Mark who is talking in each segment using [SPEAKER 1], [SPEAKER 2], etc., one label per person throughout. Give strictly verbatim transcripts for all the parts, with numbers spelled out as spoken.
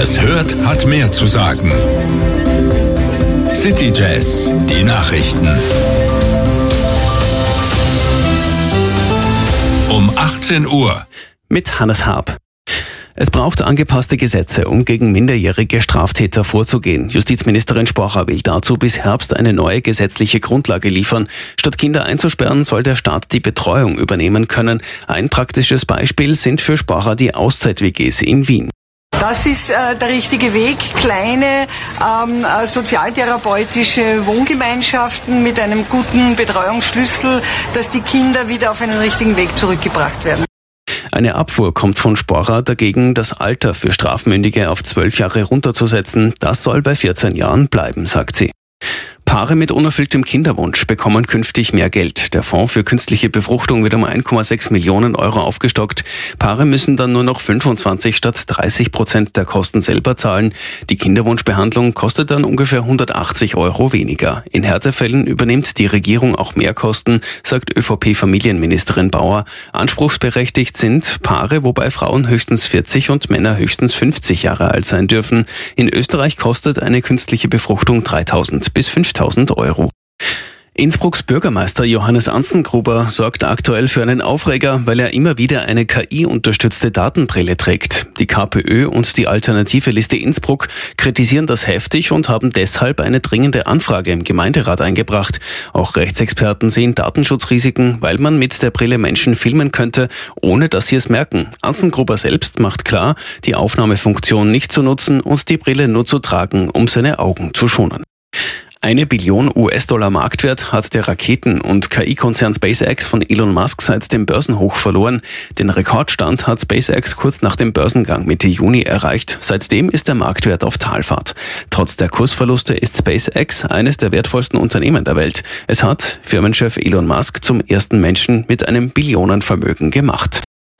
[SPEAKER 1] Wer es hört, hat mehr zu sagen. City Jazz, die Nachrichten. Um achtzehn Uhr.
[SPEAKER 2] Mit Hannes Haab. Es braucht angepasste Gesetze, um gegen minderjährige Straftäter vorzugehen. Justizministerin Sporer will dazu bis Herbst eine neue gesetzliche Grundlage liefern. Statt Kinder einzusperren, soll der Staat die Betreuung übernehmen können. Ein praktisches Beispiel sind für Sporer die Auszeit-W Gs in Wien.
[SPEAKER 3] Das ist äh, der richtige Weg. Kleine ähm, äh, sozialtherapeutische Wohngemeinschaften mit einem guten Betreuungsschlüssel, dass die Kinder wieder auf einen richtigen Weg zurückgebracht werden.
[SPEAKER 2] Eine Abfuhr kommt von Sporer dagegen, das Alter für Strafmündige auf zwölf Jahre runterzusetzen. Das soll bei vierzehn Jahren bleiben, sagt sie. Paare mit unerfülltem Kinderwunsch bekommen künftig mehr Geld. Der Fonds für künstliche Befruchtung wird um ein Komma sechs Millionen Euro aufgestockt. Paare müssen dann nur noch fünfundzwanzig statt dreißig Prozent der Kosten selber zahlen. Die Kinderwunschbehandlung kostet dann ungefähr hundertachtzig Euro weniger. In Härtefällen übernimmt die Regierung auch mehr Kosten, sagt ÖVP-Familienministerin Bauer. Anspruchsberechtigt sind Paare, wobei Frauen höchstens vierzig und Männer höchstens fünfzig Jahre alt sein dürfen. In Österreich kostet eine künstliche Befruchtung dreitausend bis fünftausend Euro. Innsbrucks Bürgermeister Johannes Anzengruber sorgt aktuell für einen Aufreger, weil er immer wieder eine K I-unterstützte Datenbrille trägt. Die KPÖ und die Alternative Liste Innsbruck kritisieren das heftig und haben deshalb eine dringende Anfrage im Gemeinderat eingebracht. Auch Rechtsexperten sehen Datenschutzrisiken, weil man mit der Brille Menschen filmen könnte, ohne dass sie es merken. Anzengruber selbst macht klar, die Aufnahmefunktion nicht zu nutzen und die Brille nur zu tragen, um seine Augen zu schonen. Eine Billion U S-Dollar Marktwert hat der Raketen- und K I-Konzern SpaceX von Elon Musk seit dem Börsenhoch verloren. Den Rekordstand hat SpaceX kurz nach dem Börsengang Mitte Juni erreicht. Seitdem ist der Marktwert auf Talfahrt. Trotz der Kursverluste ist SpaceX eines der wertvollsten Unternehmen der Welt. Es hat Firmenchef Elon Musk zum ersten Menschen mit einem Billionenvermögen gemacht.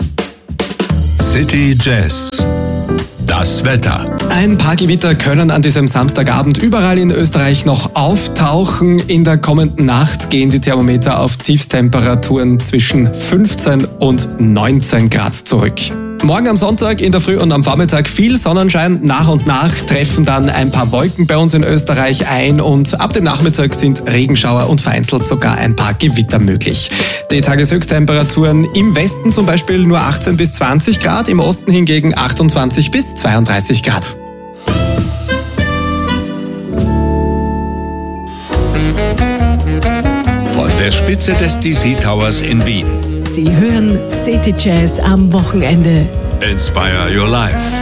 [SPEAKER 1] City Jazz. Das Wetter.
[SPEAKER 4] Ein paar Gewitter können an diesem Samstagabend überall in Österreich noch auftauchen. In der kommenden Nacht gehen die Thermometer auf Tiefstemperaturen zwischen fünfzehn und neunzehn Grad zurück. Morgen am Sonntag in der Früh und am Vormittag viel Sonnenschein. Nach und nach treffen dann ein paar Wolken bei uns in Österreich ein und ab dem Nachmittag sind Regenschauer und vereinzelt sogar ein paar Gewitter möglich. Die Tageshöchsttemperaturen im Westen zum Beispiel nur achtzehn bis zwanzig Grad, im Osten hingegen achtundzwanzig bis zweiunddreißig Grad.
[SPEAKER 1] Von der Spitze des D C Towers in Wien.
[SPEAKER 5] Sie hören City Jazz am Wochenende.
[SPEAKER 1] Inspire your life.